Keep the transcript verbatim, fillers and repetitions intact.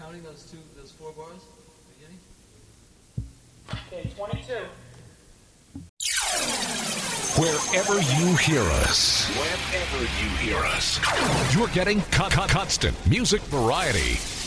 counting those two, those four bars? Beginning? Okay, twenty-two. Wherever you hear us, wherever you hear us, you're getting co- co- constant music variety.